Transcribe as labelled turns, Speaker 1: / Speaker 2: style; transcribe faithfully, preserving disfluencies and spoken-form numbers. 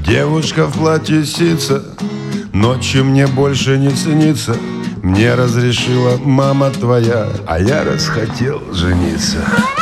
Speaker 1: Девушка в платье сица ночью мне больше не снится. Мне разрешила мама твоя, а я расхотел жениться.